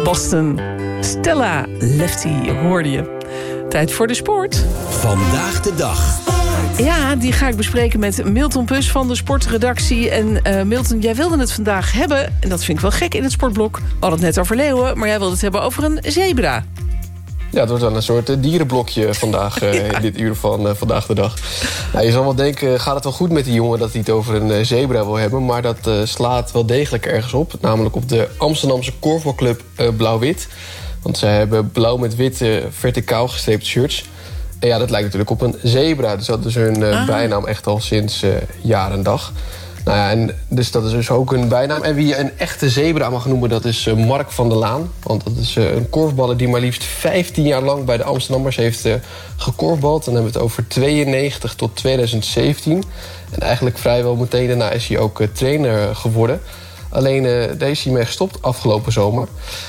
Boston. Stella Lefty hoorde je. Tijd voor de sport. Vandaag de dag. Ja, die ga ik bespreken met Milton Pus van de sportredactie. En Milton, jij wilde het vandaag hebben, en dat vind ik wel gek in het sportblok. We hadden het net over leeuwen, maar jij wilde het hebben over een zebra. Ja, het wordt dan een soort dierenblokje vandaag in dit uur van Vandaag de Dag. Nou, je zal wel denken, gaat het wel goed met die jongen dat hij het over een zebra wil hebben. Maar dat slaat wel degelijk ergens op. Namelijk op de Amsterdamse korfbalclub Blauw-Wit. Want zij hebben blauw met wit verticaal gestreepte shirts. En ja, dat lijkt natuurlijk op een zebra. Dus dat is hun bijnaam echt al sinds jaar en dag. Nou ja, en dus dat is dus ook een bijnaam. En wie je een echte zebra mag noemen, dat is Mark van der Laan. Want dat is een korfballer die maar liefst 15 jaar lang bij de Amsterdammers heeft gekorfbald. Dan hebben we het over 92 tot 2017. En eigenlijk vrijwel meteen daarna is hij ook trainer geworden. Alleen daar is hij mee gestopt afgelopen zomer.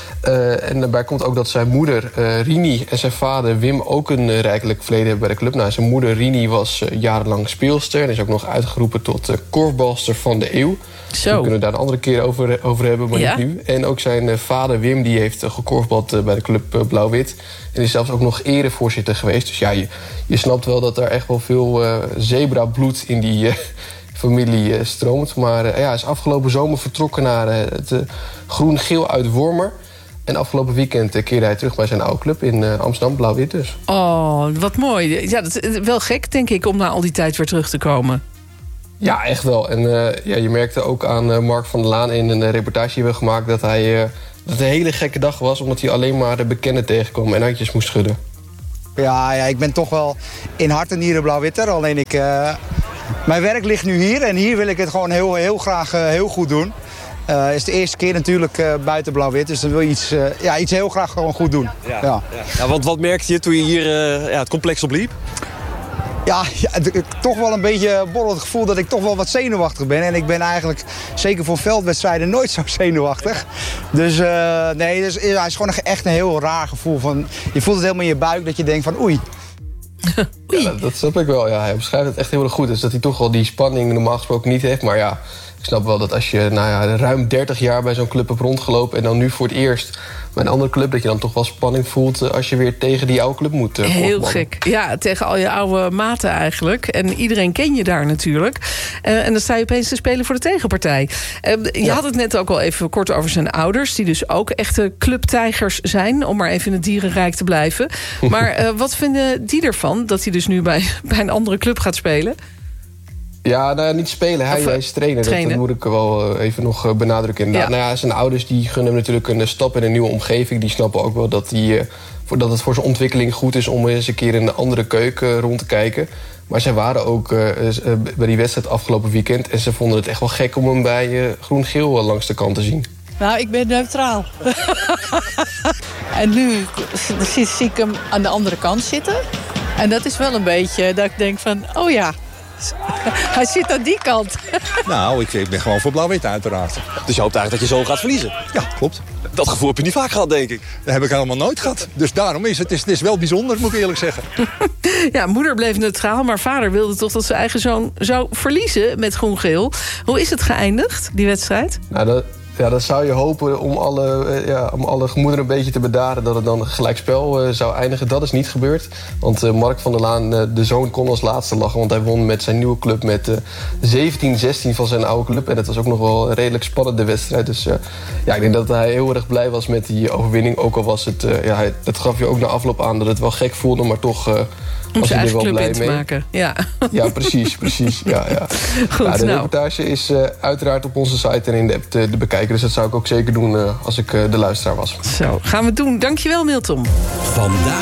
En daarbij komt ook dat zijn moeder Rini en zijn vader Wim ook een rijkelijk verleden hebben bij de club. Nou, zijn moeder Rini was jarenlang speelster en is ook nog uitgeroepen tot korfbalster van de eeuw. Zo. We kunnen daar een andere keer over hebben, maar niet nu. En ook zijn vader Wim die heeft gekorfbald bij de club Blauw-Wit. En is zelfs ook nog erevoorzitter geweest. Dus ja, je snapt wel dat er echt wel veel zebra-bloed in die familie stroomt. Maar hij is afgelopen zomer vertrokken naar het groen-geel uit Wormer. En afgelopen weekend keerde hij terug bij zijn oude club in Amsterdam, Blauw-Wit dus. Oh, wat mooi. Ja, dat is wel gek, denk ik, om na al die tijd weer terug te komen. Ja, echt wel. En je merkte ook aan Mark van der Laan in een reportage die we hebben gemaakt dat het een hele gekke dag was, omdat hij alleen maar de bekenden tegenkwam en handjes moest schudden. Ja, ik ben toch wel in hart en nieren blauw-witter. Alleen mijn werk ligt nu hier en hier wil ik het gewoon heel graag heel goed doen. Het is de eerste keer natuurlijk buiten blauw-wit, dus dan wil je iets heel graag gewoon goed doen. Ja, want wat merkte je toen je hier het complex opliep? Ja, toch wel een beetje borrelend gevoel dat ik toch wel wat zenuwachtig ben. En ik ben eigenlijk, zeker voor veldwedstrijden, nooit zo zenuwachtig. Dus het is gewoon echt een heel raar gevoel. Je voelt het helemaal in je buik dat je denkt van oei. Ja, dat snap ik wel. Ja, hij beschrijft het echt heel erg goed. Dus dat hij toch wel die spanning normaal gesproken niet heeft. Maar ja, ik snap wel dat als je ruim 30 jaar bij zo'n club hebt rondgelopen en dan nu voor het eerst bij een andere club, dat je dan toch wel spanning voelt als je weer tegen die oude club moet. Heel gek. Ja, tegen al je oude maten eigenlijk. En iedereen ken je daar natuurlijk. En dan sta je opeens te spelen voor de tegenpartij. Je had het net ook al even kort over zijn ouders, die dus ook echte clubtijgers zijn, om maar even in het dierenrijk te blijven. Maar wat vinden die ervan dat hij dus nu bij een andere club gaat spelen? Ja, niet spelen. Hij is trainer. Dat moet ik wel even nog benadrukken. Ja. Zijn ouders die gunnen hem natuurlijk een stap in een nieuwe omgeving. Die snappen ook wel dat het voor zijn ontwikkeling goed is om eens een keer in een andere keuken rond te kijken. Maar zij waren ook bij die wedstrijd afgelopen weekend en ze vonden het echt wel gek om hem bij groen-geel langs de kant te zien. Nou, ik ben neutraal. En nu zie ik hem aan de andere kant zitten. En dat is wel een beetje dat ik denk van, oh ja, hij zit aan die kant. Nou, ik ben gewoon voor blauw-wit uiteraard. Dus je hoopt eigenlijk dat je zo gaat verliezen? Ja, klopt. Dat gevoel heb je niet vaak gehad, denk ik. Dat heb ik helemaal nooit gehad. Dus daarom is het is wel bijzonder, moet ik eerlijk zeggen. Ja, moeder bleef neutraal, maar vader wilde toch dat zijn eigen zoon zou verliezen met groen-geel. Hoe is het geëindigd, die wedstrijd? Nou, dat zou je hopen om alle gemoederen een beetje te bedaren, dat het dan gelijkspel zou eindigen. Dat is niet gebeurd. Want Mark van der Laan, de zoon, kon als laatste lachen. Want hij won met zijn nieuwe club met 17-16 van zijn oude club. En dat was ook nog wel een redelijk spannende wedstrijd. Dus ik denk dat hij heel erg blij was met die overwinning. Ook al was het, dat gaf je ook na afloop aan dat het wel gek voelde, maar toch om zijn eigen club in te maken. Ja, precies. Ja. Goed, de reportage is uiteraard op onze site en in de app te bekijken. Dus dat zou ik ook zeker doen als ik de luisteraar was. Zo, gaan we doen. Dankjewel, Milton. Vandaag